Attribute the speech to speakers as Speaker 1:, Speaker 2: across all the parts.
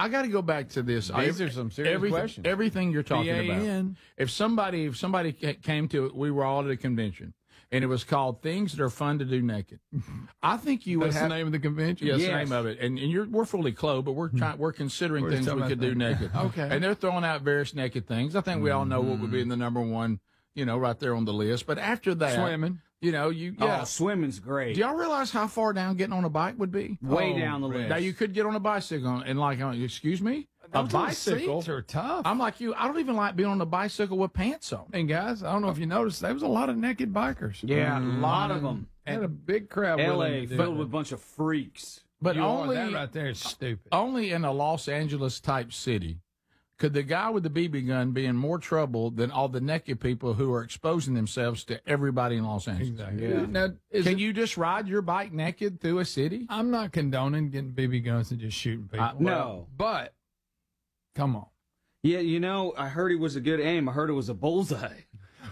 Speaker 1: I got to go back to this.
Speaker 2: These are some serious questions.
Speaker 1: Everything you're talking about.
Speaker 2: BAN.
Speaker 1: If somebody came to it, we were all at a convention, and it was called "Things That Are Fun to Do Naked." I think you would
Speaker 2: That's
Speaker 1: have
Speaker 2: the name of the convention?
Speaker 1: Yes,
Speaker 3: Yes.
Speaker 1: the name of it. And we're fully clothed, but we're considering
Speaker 2: We're
Speaker 1: things
Speaker 2: talking
Speaker 1: we could
Speaker 2: about
Speaker 1: do
Speaker 2: that.
Speaker 1: naked.
Speaker 2: Okay.
Speaker 1: And they're throwing out various naked things. I think we all know what would be in the number one, right there on the list. But after that,
Speaker 2: Swimming.
Speaker 3: Oh, swimming's great.
Speaker 1: Do y'all realize how far down getting on a bike would be?
Speaker 3: Way
Speaker 2: Oh,
Speaker 3: down the
Speaker 2: Rich.
Speaker 3: list.
Speaker 1: Now you could get on a bicycle and excuse me, a
Speaker 2: Those little
Speaker 1: bicycle.
Speaker 2: seats are tough.
Speaker 1: I'm like you. I don't even like being on a bicycle with pants on.
Speaker 2: And guys, I don't know if you noticed, there was a lot of naked bikers.
Speaker 3: Yeah, a lot of them.
Speaker 2: Had a big crowd.
Speaker 3: L.A.
Speaker 2: willing to do
Speaker 3: filled
Speaker 2: it.
Speaker 3: with a bunch of freaks.
Speaker 1: But
Speaker 2: that right there is stupid.
Speaker 1: only in a Los Angeles type city could the guy with the BB gun be in more trouble than all the naked people who are exposing themselves to everybody in Los Angeles.
Speaker 2: Exactly.
Speaker 3: Yeah.
Speaker 2: Now,
Speaker 1: Can you just ride your bike naked through a city?
Speaker 2: I'm not condoning getting BB guns and just shooting people.
Speaker 3: No.
Speaker 2: But, come on.
Speaker 3: Yeah, I heard it was a good aim. I heard it was a bullseye.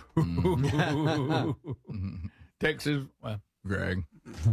Speaker 2: Texas, well,
Speaker 1: Greg.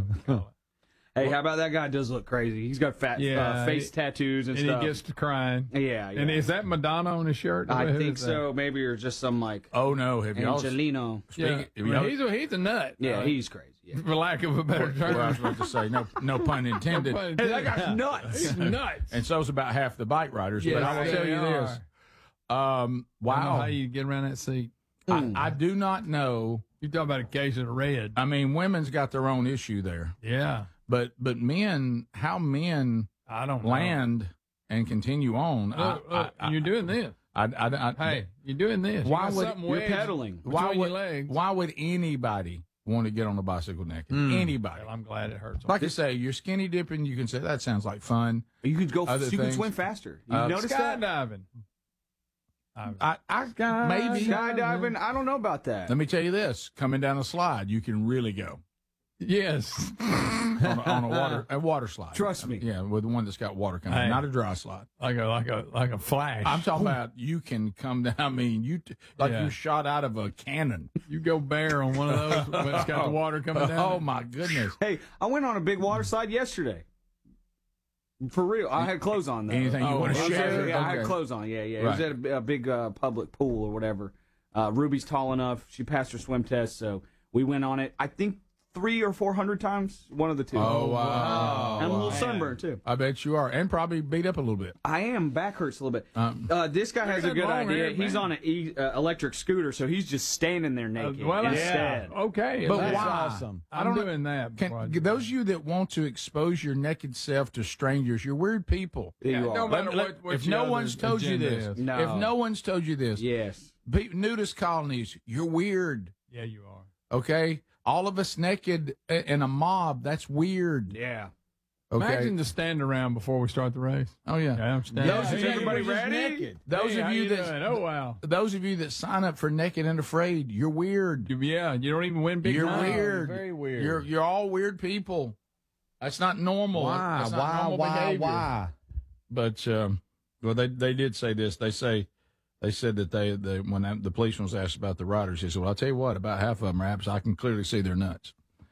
Speaker 3: Hey, how about that guy does look crazy? He's got fat
Speaker 2: Yeah,
Speaker 3: face tattoos and
Speaker 2: and
Speaker 3: stuff.
Speaker 2: he gets to crying.
Speaker 3: yeah.
Speaker 2: And is that Madonna on his shirt?
Speaker 3: I
Speaker 2: Who
Speaker 3: think
Speaker 2: is that?
Speaker 3: so. Maybe or just some like
Speaker 1: Oh no, have y'all?
Speaker 3: Angelino.
Speaker 2: Yeah,
Speaker 1: Speaking- have y'all-
Speaker 2: he's a nut.
Speaker 3: Yeah, he's crazy. Yeah.
Speaker 2: For lack of a better term.
Speaker 1: Well, I was about to say no pun intended.
Speaker 2: Hey, that guy's
Speaker 3: nuts.
Speaker 2: He's nuts.
Speaker 1: And so's about half the bike riders.
Speaker 2: Yes,
Speaker 1: but I will
Speaker 2: they
Speaker 1: tell you
Speaker 2: are.
Speaker 1: this.
Speaker 2: I don't know
Speaker 1: Wow.
Speaker 2: how you get around that seat.
Speaker 1: I do not know.
Speaker 2: You talk about a case of red.
Speaker 1: I mean, women's got their own issue there.
Speaker 2: Yeah.
Speaker 1: But men, how men
Speaker 2: I don't know.
Speaker 1: land and continue on.
Speaker 2: Look, you're doing this. Hey, you're doing this. You
Speaker 1: Why
Speaker 2: got
Speaker 1: would-
Speaker 2: something
Speaker 3: You're
Speaker 2: wedged
Speaker 3: pedaling.
Speaker 2: between your legs.
Speaker 1: why would anybody want to get on a bicycle naked? Anybody.
Speaker 2: Well, I'm glad it hurts.
Speaker 1: Like I say, you're skinny dipping. You can say that sounds like fun.
Speaker 3: You could go.
Speaker 1: Other
Speaker 3: You can
Speaker 1: things.
Speaker 3: swim faster. You notice that?
Speaker 2: Skydiving.
Speaker 1: I maybe
Speaker 3: Skydiving. I don't know about that.
Speaker 1: Let me tell you this: coming down a slide, you can really go
Speaker 2: Yes.
Speaker 1: on a water slide.
Speaker 3: Trust me.
Speaker 1: Yeah, with the one that's got water coming,
Speaker 2: Hey.
Speaker 1: not a dry slide.
Speaker 2: like a flash.
Speaker 1: I'm talking about you can come down. I mean,
Speaker 2: Yeah.
Speaker 1: you're shot out of a cannon.
Speaker 2: You go bare on one of those when it's got the water coming down.
Speaker 1: Oh my goodness!
Speaker 3: Hey, I went on a big water slide yesterday. For real, I had clothes on though.
Speaker 1: Anything you want to
Speaker 3: It was
Speaker 1: share?
Speaker 3: actually- yeah, I had
Speaker 1: Okay.
Speaker 3: clothes on. Yeah. It
Speaker 1: Right.
Speaker 3: was at a big public pool or whatever. Ruby's tall enough; she passed her swim test, so we went on it. I think 300 or 400 times, one of the two.
Speaker 1: Oh wow!
Speaker 3: And I'm a little
Speaker 2: man.
Speaker 3: sunburned too.
Speaker 1: I bet you are, and probably beat up a little bit.
Speaker 3: I am. Back hurts a little bit. This guy has a
Speaker 2: There's
Speaker 3: good
Speaker 2: nothing wrong
Speaker 3: idea.
Speaker 2: with it,
Speaker 3: He's
Speaker 2: man.
Speaker 3: on an electric scooter, so he's just standing there naked instead.
Speaker 2: Okay.
Speaker 1: But
Speaker 2: that's
Speaker 1: why?
Speaker 2: awesome.
Speaker 1: I
Speaker 2: I'm
Speaker 1: don't know-
Speaker 2: doing that. before I
Speaker 1: Can
Speaker 2: do
Speaker 1: those of you that want to expose your naked self to strangers, you're weird people.
Speaker 3: Yeah, you
Speaker 2: no
Speaker 3: are.
Speaker 2: matter what
Speaker 1: if
Speaker 2: your
Speaker 1: no
Speaker 2: other
Speaker 1: one's told you
Speaker 2: agenda
Speaker 1: this,
Speaker 2: is.
Speaker 3: No.
Speaker 1: if no one's told you this,
Speaker 3: Yes.
Speaker 1: nudist colonies, you're weird.
Speaker 2: Yeah, you are.
Speaker 1: Okay, all of us naked in a mob. That's weird.
Speaker 3: Yeah.
Speaker 1: Okay.
Speaker 2: Imagine just standing around before we start the race.
Speaker 1: Oh yeah.
Speaker 2: Yeah, I'm standing.
Speaker 1: Those of
Speaker 2: Hey,
Speaker 1: you-
Speaker 2: everybody
Speaker 1: everybody's
Speaker 2: ready?
Speaker 1: naked. Those
Speaker 2: Hey,
Speaker 1: of
Speaker 2: how
Speaker 1: you that-
Speaker 2: doing? Oh wow.
Speaker 1: Those of you that sign up for Naked and Afraid, you're weird.
Speaker 2: Yeah, you don't even win big.
Speaker 1: You're
Speaker 2: time.
Speaker 1: weird.
Speaker 2: Very weird.
Speaker 1: You're all weird people. That's not normal. That's not normal behavior. But well, they did say this. They said that they when the policeman was asked about the riders, he said, "Well, I'll tell you what, about half of them are apps. I can clearly see their nuts."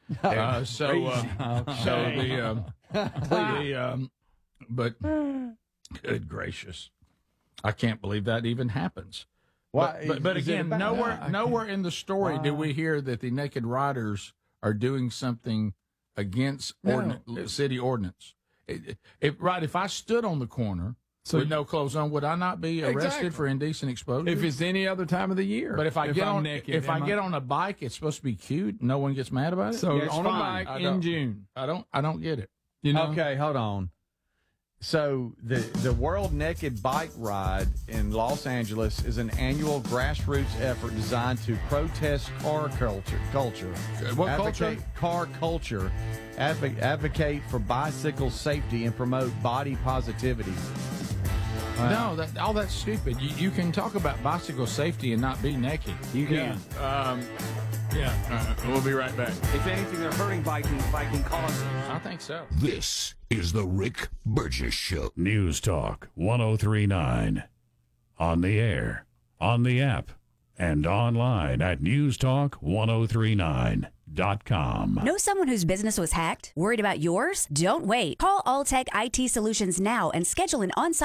Speaker 1: But good gracious, I can't believe that even happens.
Speaker 2: Why-
Speaker 1: But
Speaker 2: is it
Speaker 1: again,
Speaker 2: about-
Speaker 1: nowhere in the story do we hear that the naked riders are doing something against city ordinance. If I stood on the corner with no clothes on, would I not be arrested
Speaker 2: Exactly.
Speaker 1: for indecent exposure?
Speaker 2: If it's any other time of the year.
Speaker 1: But if I get
Speaker 2: I'm
Speaker 1: on
Speaker 2: naked,
Speaker 1: if I
Speaker 2: am
Speaker 1: get on a bike, it's supposed to be cute. No one gets mad about it.
Speaker 2: so
Speaker 3: Yeah, it's
Speaker 2: on a
Speaker 3: fine.
Speaker 2: bike
Speaker 1: I
Speaker 2: in
Speaker 1: don't-
Speaker 2: June,
Speaker 1: I don't get it.
Speaker 2: you know.
Speaker 4: Okay, hold on. So the World Naked Bike Ride in Los Angeles is an annual grassroots effort designed to protest car culture.
Speaker 1: What
Speaker 4: advocate
Speaker 1: culture?
Speaker 4: car culture, advocate for bicycle safety, and promote body positivity.
Speaker 1: No, all that's stupid. You can talk about bicycle safety and not be naked.
Speaker 3: You can.
Speaker 1: We'll be right back.
Speaker 3: If anything, they're hurting biking causes.
Speaker 1: I think so.
Speaker 5: This is the Rick Burgess Show.
Speaker 6: News Talk 1039. On the air, on the app, and online at newstalk1039.com.
Speaker 7: Know someone whose business was hacked? Worried about yours? Don't wait. Call Alltech IT Solutions now and schedule an on-site